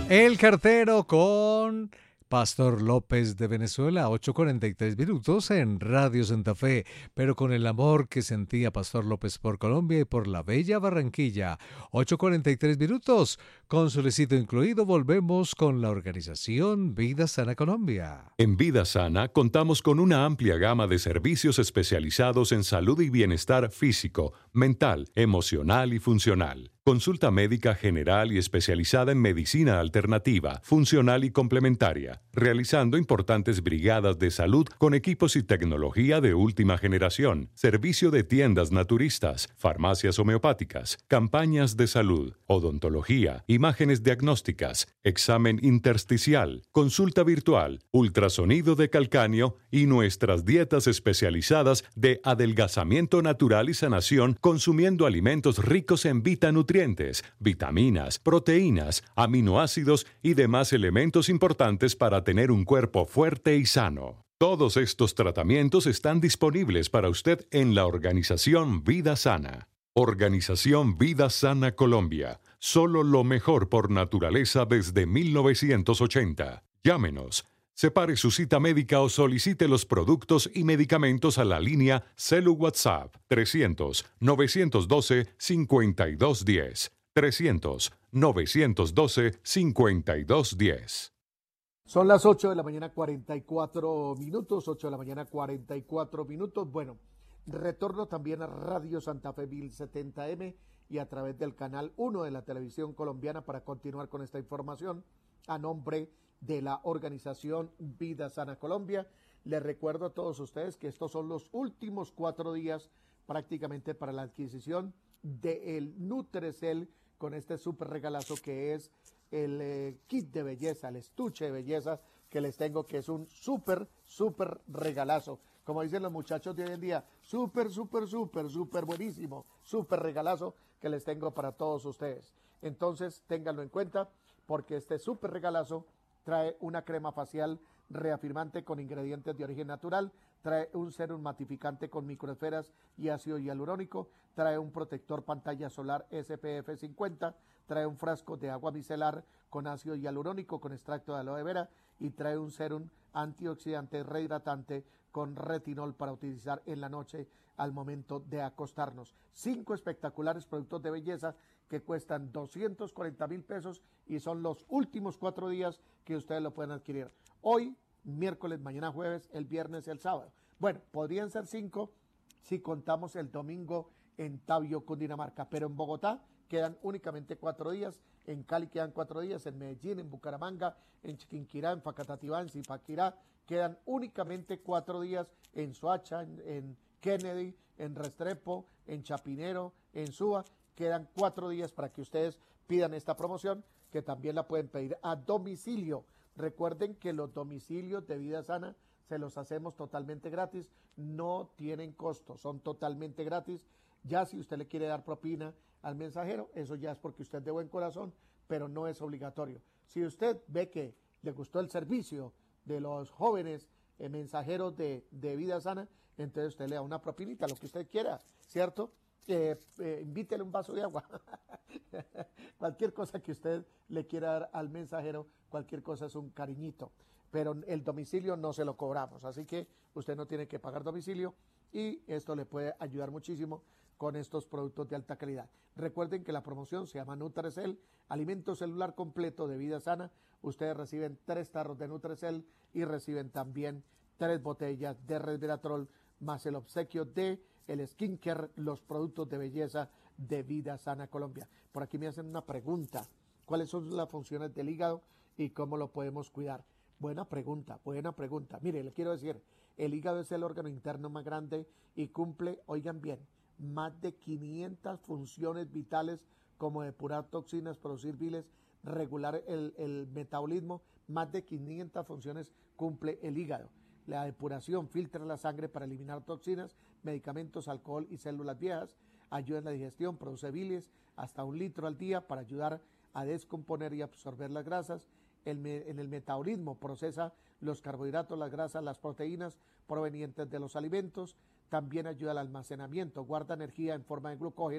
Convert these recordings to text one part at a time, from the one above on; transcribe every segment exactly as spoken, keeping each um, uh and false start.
El cartero con Pastor López de Venezuela, ocho cuarenta y tres minutos en Radio Santa Fe, pero con el amor que sentía Pastor López por Colombia y por la bella Barranquilla. ocho cuarenta y tres minutos, con solecito incluido, volvemos con la organización Vida Sana Colombia. En Vida Sana contamos con una amplia gama de servicios especializados en salud y bienestar físico, mental, emocional y funcional. Consulta médica general y especializada en medicina alternativa, funcional y complementaria, realizando importantes brigadas de salud con equipos y tecnología de última generación, servicio de tiendas naturistas, farmacias homeopáticas, campañas de salud, odontología, imágenes diagnósticas, examen intersticial, consulta virtual, ultrasonido de calcáneo y nuestras dietas especializadas de adelgazamiento natural y sanación consumiendo alimentos ricos en vitanutrientes, vitaminas, proteínas, aminoácidos y demás elementos importantes para tener un cuerpo fuerte y sano. Todos estos tratamientos están disponibles para usted en la organización Vida Sana. Organización Vida Sana Colombia. Solo lo mejor por naturaleza desde mil novecientos ochenta. Llámenos. Separe su cita médica o solicite los productos y medicamentos a la línea Celu WhatsApp trescientos, novecientos doce, cincuenta y dos diez. trescientos, novecientos doce, cincuenta y dos diez. Son las ocho de la mañana cuarenta y cuatro minutos, ocho de la mañana cuarenta y cuatro minutos. Bueno, retorno también a Radio Santa Fe mil setenta eme y a través del canal uno de la televisión colombiana para continuar con esta información a nombre de la organización Vida Sana Colombia. Les recuerdo a todos ustedes que estos son los últimos cuatro días prácticamente para la adquisición del Nutrecel con este súper regalazo que es el eh, kit de belleza, el estuche de belleza que les tengo, que es un súper, súper regalazo. Como dicen los muchachos de hoy en día, súper, súper, súper, súper buenísimo, súper regalazo que les tengo para todos ustedes. Entonces, ténganlo en cuenta porque este súper regalazo trae una crema facial reafirmante con ingredientes de origen natural, trae un serum matificante con microesferas y ácido hialurónico, trae un protector pantalla solar S P F cincuenta, trae un frasco de agua micelar con ácido hialurónico con extracto de aloe vera y trae un serum antioxidante rehidratante con retinol para utilizar en la noche al momento de acostarnos. Cinco espectaculares productos de belleza que cuestan doscientos cuarenta mil pesos y son los últimos cuatro días que ustedes lo pueden adquirir. Hoy, miércoles, mañana jueves, el viernes y el sábado. Bueno, podrían ser cinco si contamos el domingo en Tabio, Cundinamarca, pero en Bogotá quedan únicamente cuatro días, en Cali quedan cuatro días, en Medellín, en Bucaramanga, en Chiquinquirá, en Facatativá, en Zipaquirá, quedan únicamente cuatro días en Soacha, en, en Kennedy, en Restrepo, en Chapinero, en Suba, quedan cuatro días para que ustedes pidan esta promoción, que también la pueden pedir a domicilio. Recuerden que los domicilios de Vida Sana se los hacemos totalmente gratis, no tienen costo, son totalmente gratis. Ya si usted le quiere dar propina al mensajero, eso ya es porque usted es de buen corazón, pero no es obligatorio. Si usted ve que le gustó el servicio de los jóvenes eh, mensajeros de, de Vida Sana, entonces usted le da una propinita, lo que usted quiera, ¿cierto? Eh, eh, invítele un vaso de agua. Cualquier cosa que usted le quiera dar al mensajero, cualquier cosa es un cariñito. Pero el domicilio no se lo cobramos, así que usted no tiene que pagar domicilio y esto le puede ayudar muchísimo con estos productos de alta calidad. Recuerden que la promoción se llama Nutrecel, alimento celular completo de Vida Sana. Ustedes reciben tres tarros de Nutrecel y reciben también tres botellas de resveratrol más el obsequio de el skincare, los productos de belleza de Vida Sana Colombia. Por aquí me hacen una pregunta: ¿cuáles son las funciones del hígado y cómo lo podemos cuidar? Buena pregunta, buena pregunta. Mire, le quiero decir, el hígado es el órgano interno más grande y cumple, oigan bien, más de quinientas funciones vitales como depurar toxinas, producir biles, regular el, el metabolismo. Más de quinientas funciones cumple el hígado. La depuración filtra la sangre para eliminar toxinas, medicamentos, alcohol y células viejas, ayuda en la digestión, produce bilis hasta un litro al día para ayudar a descomponer y absorber las grasas. El me, en el metabolismo procesa los carbohidratos, las grasas, las proteínas provenientes de los alimentos. También ayuda al almacenamiento, guarda energía en forma de glucógeno,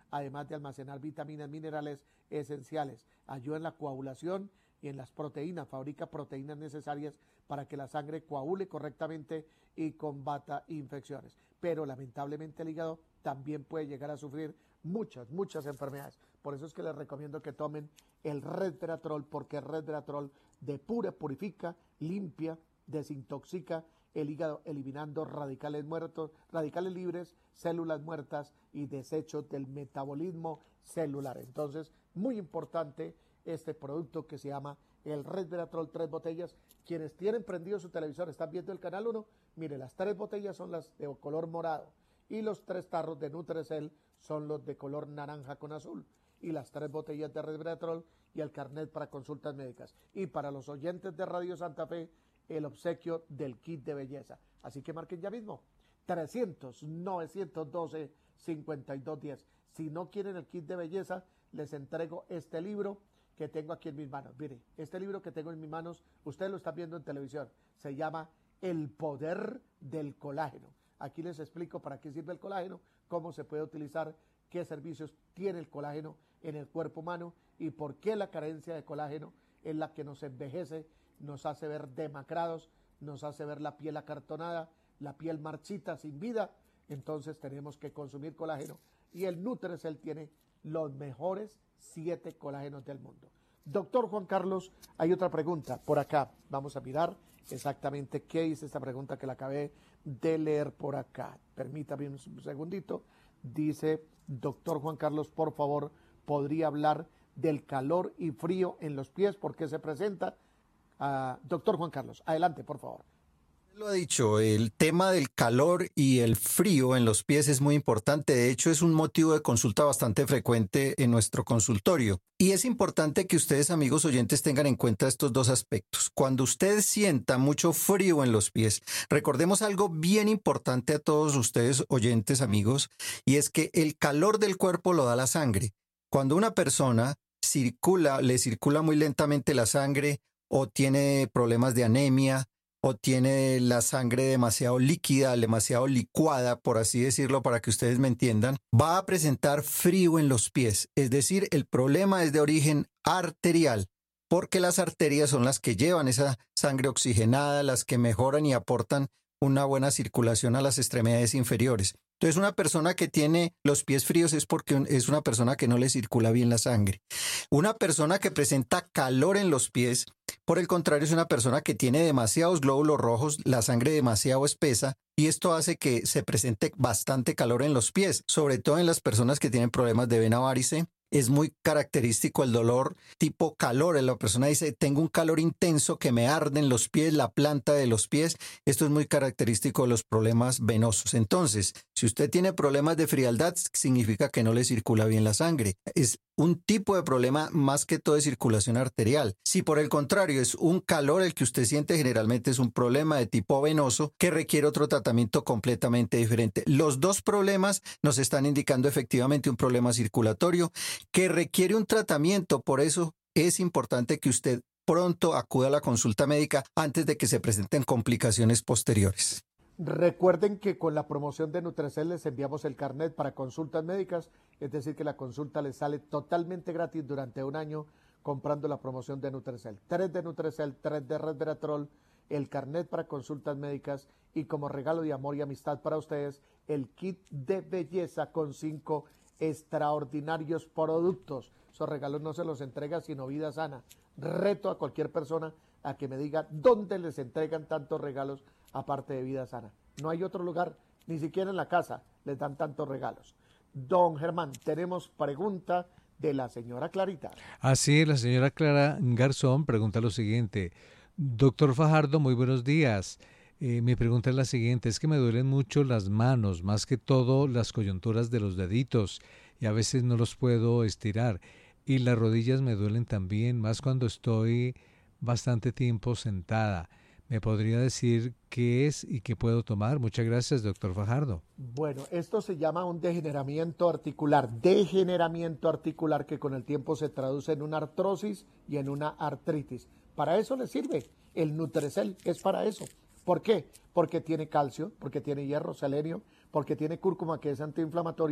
además de almacenar vitaminas, minerales esenciales. Ayuda en la coagulación y en las proteínas, fabrica proteínas necesarias para que la sangre coagule correctamente y combata infecciones. Pero lamentablemente el hígado también puede llegar a sufrir muchas, muchas enfermedades. Por eso es que les recomiendo que tomen el resveratrol, porque el resveratrol depura, purifica, limpia, desintoxica el hígado, eliminando radicales muertos, radicales libres, células muertas y desechos del metabolismo celular. Entonces, muy importante este producto que se llama el resveratrol, tres botellas. Quienes tienen prendido su televisor, están viendo el canal uno, mire, las tres botellas son las de color morado y los tres tarros de Nutrecel son los de color naranja con azul, y las tres botellas de resveratrol y el carnet para consultas médicas. Y para los oyentes de Radio Santa Fe, el obsequio del kit de belleza. Así que marquen ya mismo, trescientos, novecientos doce, cincuenta y dos diez. Si no quieren el kit de belleza, les entrego este libro que tengo aquí en mis manos. Mire, este libro que tengo en mis manos, ustedes lo están viendo en televisión, se llama El Poder del Colágeno. Aquí les explico para qué sirve el colágeno, cómo se puede utilizar, qué servicios tiene el colágeno en el cuerpo humano y por qué la carencia de colágeno es la que nos envejece, nos hace ver demacrados, nos hace ver la piel acartonada, la piel marchita, sin vida. Entonces tenemos que consumir colágeno, y el Nutrecel tiene los mejores siete colágenos del mundo. Doctor Juan Carlos, hay otra pregunta por acá. Vamos a mirar exactamente qué dice esta pregunta que la acabé de leer por acá. Permítame un segundito. Dice, doctor Juan Carlos, por favor, ¿podría hablar del calor y frío en los pies? ¿Por qué se presenta? Uh, doctor Juan Carlos, adelante, por favor. Lo ha dicho, el tema del calor y el frío en los pies es muy importante. De hecho, es un motivo de consulta bastante frecuente en nuestro consultorio. Y es importante que ustedes, amigos oyentes, tengan en cuenta estos dos aspectos. Cuando usted sienta mucho frío en los pies, recordemos algo bien importante a todos ustedes, oyentes, amigos, y es que el calor del cuerpo lo da la sangre. Cuando una persona circula, le circula muy lentamente la sangre, o tiene problemas de anemia, o tiene la sangre demasiado líquida, demasiado licuada, por así decirlo, para que ustedes me entiendan, va a presentar frío en los pies. Es decir, el problema es de origen arterial, porque las arterias son las que llevan esa sangre oxigenada, las que mejoran y aportan una buena circulación a las extremidades inferiores. Entonces, una persona que tiene los pies fríos es porque es una persona que no le circula bien la sangre. Una persona que presenta calor en los pies, por el contrario, es una persona que tiene demasiados glóbulos rojos, la sangre demasiado espesa, y esto hace que se presente bastante calor en los pies, sobre todo en las personas que tienen problemas de vena varice. Es muy característico el dolor tipo calor. La persona dice, tengo un calor intenso que me arde en los pies, la planta de los pies. Esto es muy característico de los problemas venosos. Entonces, si usted tiene problemas de frialdad, significa que no le circula bien la sangre. Es un tipo de problema más que todo de circulación arterial. Si por el contrario es un calor el que usted siente, generalmente es un problema de tipo venoso que requiere otro tratamiento completamente diferente. Los dos problemas nos están indicando efectivamente un problema circulatorio que requiere un tratamiento. Por eso es importante que usted pronto acuda a la consulta médica antes de que se presenten complicaciones posteriores. Recuerden que con la promoción de Nutrecel les enviamos el carnet para consultas médicas, es decir que la consulta les sale totalmente gratis durante un año comprando la promoción de Nutrecel. Tres de Nutrecel, tres de resveratrol, el carnet para consultas médicas y como regalo de amor y amistad para ustedes, el kit de belleza con cinco extraordinarios productos. Esos regalos no se los entrega sino Vida Sana. Reto a cualquier persona a que me diga dónde les entregan tantos regalos aparte de Vida Sana. No hay otro lugar, ni siquiera en la casa les dan tantos regalos. Don Germán, tenemos pregunta de la señora Clarita. Así es, la señora Clara Garzón pregunta lo siguiente. Doctor Fajardo, muy buenos días. Eh, mi pregunta es la siguiente, es que me duelen mucho las manos, más que todo las coyunturas de los deditos, y a veces no los puedo estirar. Y las rodillas me duelen también, más cuando estoy bastante tiempo sentada. ¿Me podría decir qué es y qué puedo tomar? Muchas gracias, doctor Fajardo. Bueno, esto se llama un degeneramiento articular, degeneramiento articular que con el tiempo se traduce en una artrosis y en una artritis. Para eso le sirve el Nutrecel, es para eso. ¿Por qué? Porque tiene calcio, porque tiene hierro, selenio, porque tiene cúrcuma que es antiinflamatoria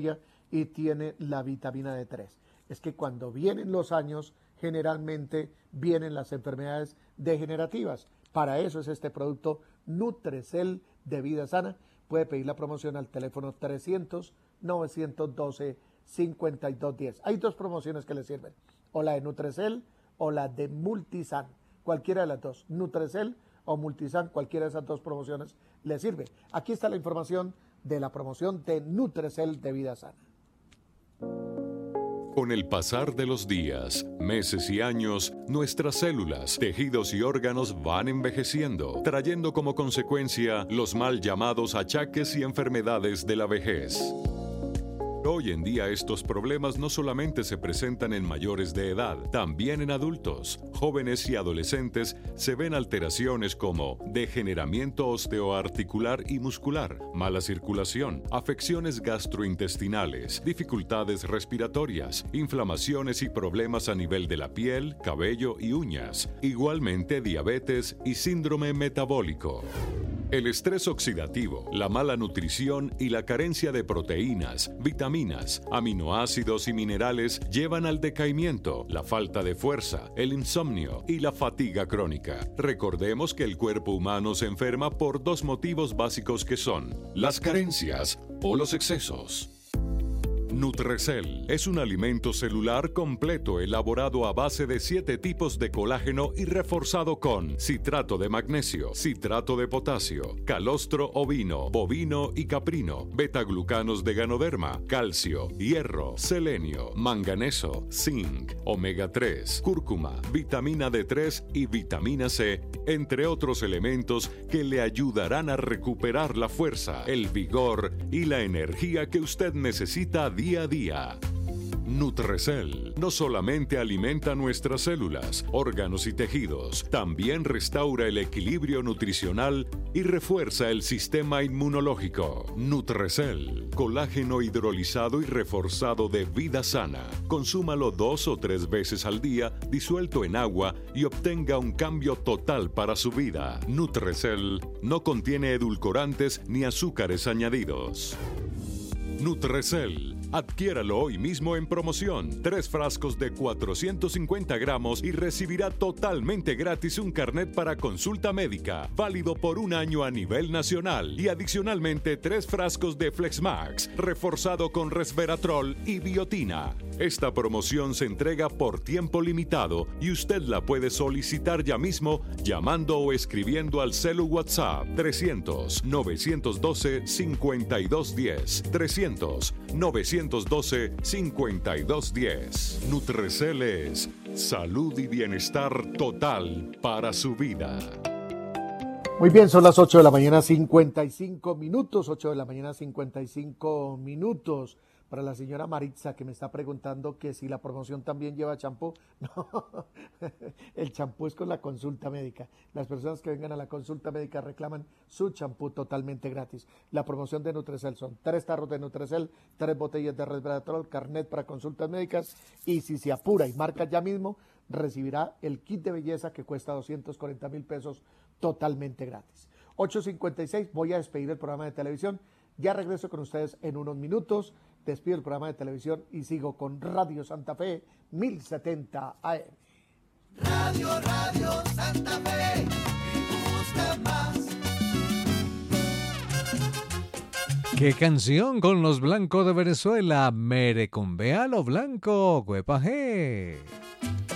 y tiene la vitamina D tres. Es que cuando vienen los años, generalmente vienen las enfermedades degenerativas. Para eso es este producto Nutrecel de Vida Sana. Puede pedir la promoción al teléfono trescientos, novecientos doce, cincuenta y dos diez. Hay dos promociones que le sirven, o la de Nutrecel o la de Multisan. Cualquiera de las dos, Nutrecel o Multisan, cualquiera de esas dos promociones le sirve. Aquí está la información de la promoción de Nutrecel de Vida Sana. Con el pasar de los días, meses y años, nuestras células, tejidos y órganos van envejeciendo, trayendo como consecuencia los mal llamados achaques y enfermedades de la vejez. Hoy en día estos problemas no solamente se presentan en mayores de edad, también en adultos, jóvenes y adolescentes se ven alteraciones como degeneramiento osteoarticular y muscular, mala circulación, afecciones gastrointestinales, dificultades respiratorias, inflamaciones y problemas a nivel de la piel, cabello y uñas, igualmente diabetes y síndrome metabólico. El estrés oxidativo, la mala nutrición y la carencia de proteínas, vitaminas, aminoácidos y minerales llevan al decaimiento, la falta de fuerza, el insomnio y la fatiga crónica. Recordemos que el cuerpo humano se enferma por dos motivos básicos que son las carencias o los excesos. Nutrecel es un alimento celular completo elaborado a base de siete tipos de colágeno y reforzado con citrato de magnesio, citrato de potasio, calostro ovino, bovino y caprino, betaglucanos de ganoderma, calcio, hierro, selenio, manganeso, zinc, omega tres, cúrcuma, vitamina D tres y vitamina C, entre otros elementos que le ayudarán a recuperar la fuerza, el vigor y la energía que usted necesita día a día. Nutrecel no solamente alimenta nuestras células, órganos y tejidos, también restaura el equilibrio nutricional y refuerza el sistema inmunológico. Nutrecel, colágeno hidrolizado y reforzado de Vida Sana. Consúmalo dos o tres veces al día, disuelto en agua, y obtenga un cambio total para su vida. Nutrecel no contiene edulcorantes ni azúcares añadidos. Nutrecel. Adquiéralo hoy mismo en promoción. Tres frascos de cuatrocientos cincuenta gramos y recibirá totalmente gratis un carnet para consulta médica, válido por un año a nivel nacional. Y adicionalmente tres frascos de Flexmax, reforzado con resveratrol y biotina. Esta promoción se entrega por tiempo limitado y usted la puede solicitar ya mismo llamando o escribiendo al celu WhatsApp trescientos, novecientos doce, cincuenta y dos diez. trescientos, novecientos doce, cincuenta y dos diez. Nutrecel es salud y bienestar total para su vida. Muy bien, son las ocho de la mañana, cincuenta y cinco minutos, ocho de la mañana, cincuenta y cinco minutos. Para la señora Maritza, que me está preguntando que si la promoción también lleva champú. No, el champú es con la consulta médica. Las personas que vengan a la consulta médica reclaman su champú totalmente gratis. La promoción de Nutrecel son tres tarros de Nutrecel, tres botellas de resveratrol, carnet para consultas médicas, y si se apura y marca ya mismo, recibirá el kit de belleza que cuesta doscientos cuarenta mil pesos totalmente gratis. ocho cincuenta y seis, voy a despedir el programa de televisión. Ya regreso con ustedes en unos minutos. Despido el programa de televisión y sigo con Radio Santa Fe mil setenta A M. Radio, Radio Santa Fe, me gusta más. ¡Qué canción con los blancos de Venezuela! Merecumbea lo blanco, Guepaje.